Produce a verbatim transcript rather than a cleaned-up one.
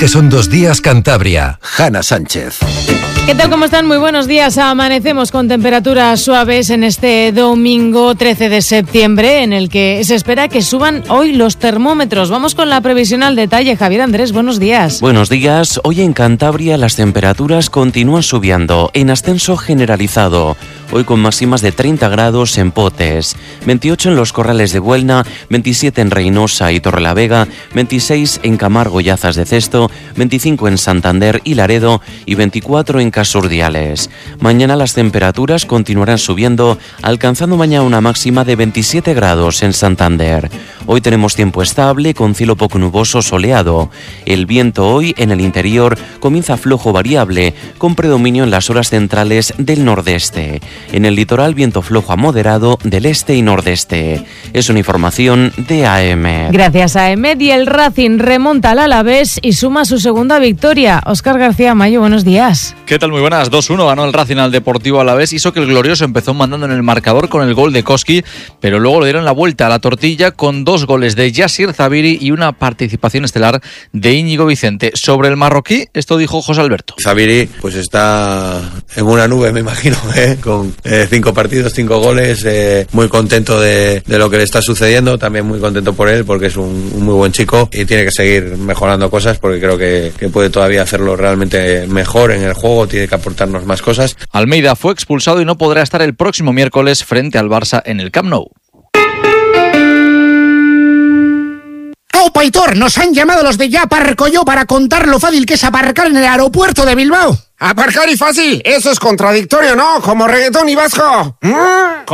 que son dos días Cantabria. Hanna Sánchez. ¿Qué tal? ¿Cómo están? Muy buenos días. Amanecemos con temperaturas suaves en este domingo trece de septiembre, en el que se espera que suban hoy los termómetros. Vamos con la previsión al detalle. Javier Andrés, buenos días. Buenos días. Hoy en Cantabria las temperaturas continúan subiendo, en ascenso generalizado. Hoy con máximas de treinta grados en Potes, veintiocho en los Corrales de Buelna, veintisiete en Reynosa y Torrelavega, veintiséis en Camargo y Azas de Cesto, veinticinco en Santander y Laredo y veinticuatro en Casurdiales. Mañana las temperaturas continuarán subiendo, alcanzando mañana una máxima de veintisiete grados en Santander. Hoy tenemos tiempo estable con cielo poco nuboso soleado. El viento hoy en el interior comienza flojo variable, con predominio en las horas centrales del nordeste. En el litoral viento flojo a moderado del este y nordeste. Es una información de A M. Gracias a A M. Y el Racing remonta al Alavés y suma su segunda victoria. Óscar García Mayo, buenos días. ¿Qué tal? Muy buenas. dos uno ganó el Racing al Deportivo Alavés. Hizo que el glorioso empezó mandando en el marcador con el gol de Koski, pero luego le dieron la vuelta a la tortilla con dos goles de Yassir Zabiri y una participación estelar de Íñigo Vicente. Sobre el marroquí, esto dijo José Alberto. Zabiri pues está en una nube, me imagino, ¿eh? con eh, cinco partidos, cinco goles, eh, muy contento de, de lo que le está sucediendo, también muy contento por él porque es un, un muy buen chico y tiene que seguir mejorando cosas porque creo que, que puede todavía hacerlo realmente mejor en el juego, tiene que aportarnos más cosas. Almeida fue expulsado y no podrá estar el próximo miércoles frente al Barça en el Camp Nou. ¡Opa, Aitor! Nos han llamado los de Ya Aparco Yo para contar lo fácil que es aparcar en el aeropuerto de Bilbao. Aparcar y fácil, eso es contradictorio, ¿no? Como reggaetón y vasco. ¿Mm?